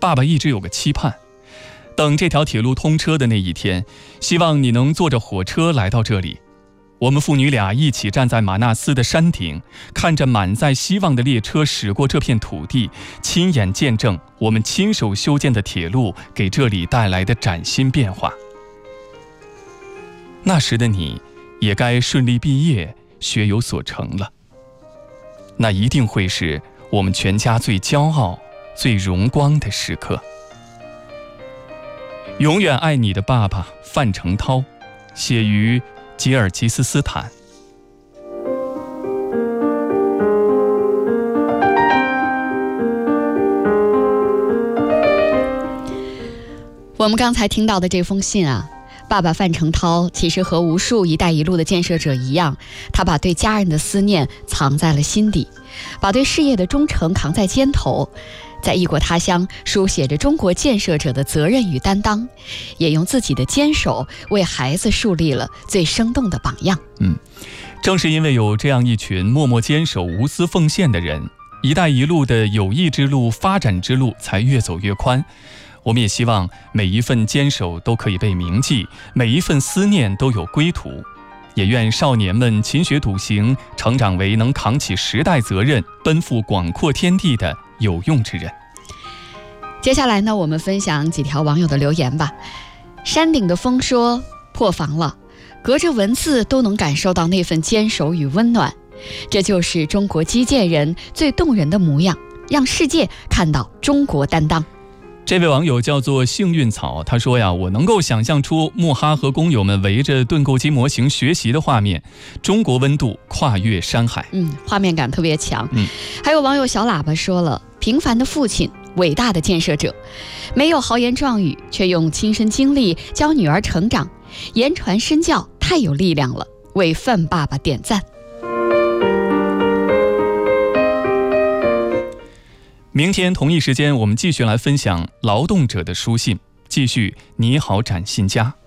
爸爸一直有个期盼，等这条铁路通车的那一天，希望你能坐着火车来到这里。我们父女俩一起站在马纳斯的山顶，看着满载希望的列车驶过这片土地，亲眼见证我们亲手修建的铁路给这里带来的崭新变化。那时的你也该顺利毕业，学有所成了。那一定会是我们全家最骄傲、最荣光的时刻。永远爱你的爸爸范成涛，写于吉尔吉斯斯坦。 我们刚才听到的这封信啊，爸爸范成涛其实和无数一带一路的建设者一样，他把对家人的思念藏在了心底，把对事业的忠诚扛在肩头，在异国他乡书写着中国建设者的责任与担当，也用自己的坚守为孩子树立了最生动的榜样。 正是因为有这样一群默默坚守、无私奉献的人，一带一路的友谊之路、发展之路才越走越宽。我们也希望每一份坚守都可以被铭记，每一份思念都有归途。也愿少年们勤学笃行，成长为能扛起时代责任、奔赴广阔天地的有用之人。 接下来呢，我们分享几条网友的留言吧。山顶的风说，破防了，隔着文字都能感受到那份坚守与温暖，这就是中国基建人最动人的模样，让世界看到中国担当。 这位网友叫做幸运草，他说呀，我能够想象出穆哈和工友们围着盾构机模型学习的画面，中国温度跨越山海。 画面感特别强。还有网友小喇叭说了，平凡的父亲，伟大的建设者，没有豪言壮语，却用亲身经历教女儿成长，言传身教太有力量了，为范爸爸点赞。 明天同一时间，我们继续来分享劳动者的书信，继续你好展新家。